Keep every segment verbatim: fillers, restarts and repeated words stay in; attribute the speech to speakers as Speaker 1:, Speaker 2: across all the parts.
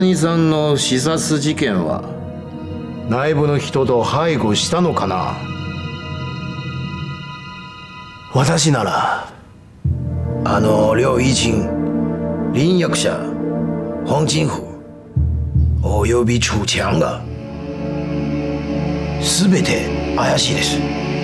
Speaker 1: 谷さんの刺殺事件は内部の人と背後したのかな。私ならあの廖一清、林役者、黄金虎および楚強が全て怪しいです。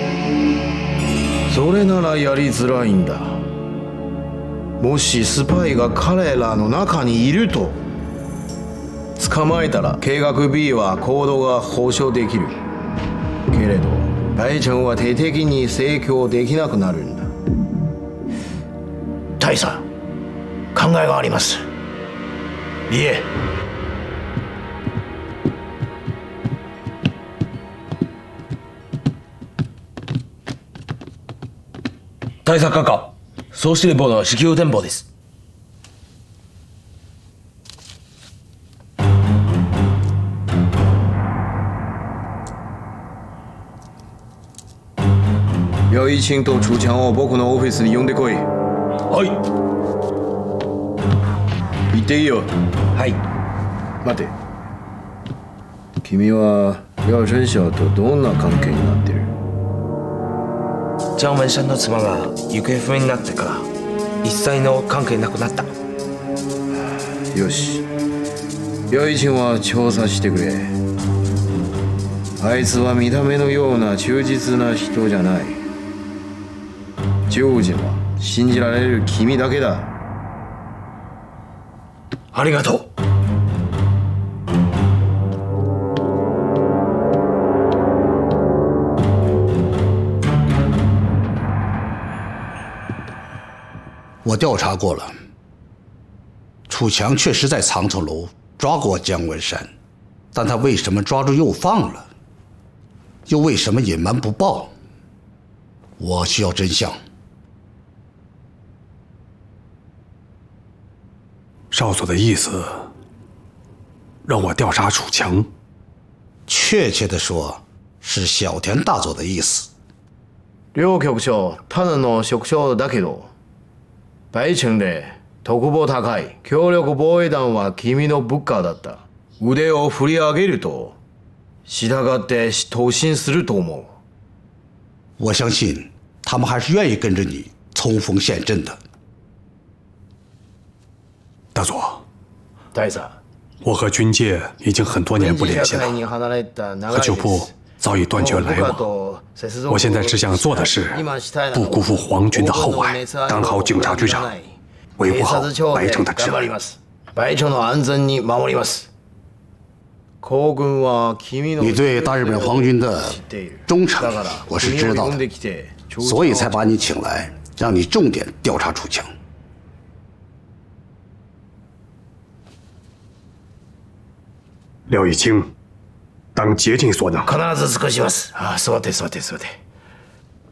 Speaker 1: それならやりづらいんだ。もしスパイが彼らの中にいると捕まえたら計画 B は行動が保証できるけれど、大臣は徹底的に制御できなくなるんだ。大佐、考えがあります。いえ、
Speaker 2: 大佐閣下、総司令部の至急電報です。
Speaker 1: 廖一清と楚強を僕のオフィスに呼んでこい。
Speaker 2: はい。
Speaker 1: 行っていいよ。
Speaker 2: はい。
Speaker 1: 待て。君は廖真晓とどんな関係になってる？
Speaker 2: 張文山の妻が行方不明になってから一切の関係なくなった。
Speaker 1: よし、廖一清は調査してくれ。あいつは見た目のような忠実な人じゃない。常人は信じられる君だけだ。ありがとう。
Speaker 3: 我调查过了，楚强确实在藏头楼抓过姜文山，但他为什么抓住又放了？又为什么隐瞒不报？我需要真相。
Speaker 4: 少佐的意思，让我调查楚强？
Speaker 3: 确切的说，是小田大佐的意思。
Speaker 1: 廖局長、ただの職長だけど。大臣で特防高い協力防衛団は君の部下だった。腕を振り上げると従って投信すると思う。
Speaker 3: 我相信他们还是愿意跟着你冲锋陷阵的。
Speaker 4: 大佐，
Speaker 1: 大佐，
Speaker 4: 我和军界已经很多年不联系了，和旧部早已断绝来往。我现在只想做的是，不辜负皇军的厚爱，当好警察局长，维护好白城的治安。
Speaker 1: 白城の安全に守ります。
Speaker 3: 你对大日本皇军的忠诚，我是知道的，所以才把你请来，让你重点调查楚强。
Speaker 4: 廖以清，当竭尽所能。
Speaker 1: 必ず尽くします。あ、座って座って座って。